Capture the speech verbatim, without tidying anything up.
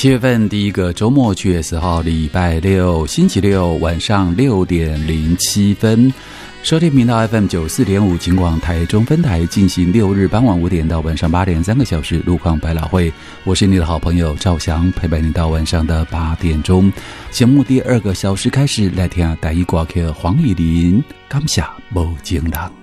七月份第一个周末，七月四号，礼拜六，星期六晚上六点零七分，收听频道 F M 九四点五，警广台中分台进行六日傍晚五点到晚上八点三个小时路况百老汇。我是你的好朋友赵翔，陪伴你到晚上的八点钟。节目第二个小时开始，来听台语歌曲黄以玲，感谢无情人。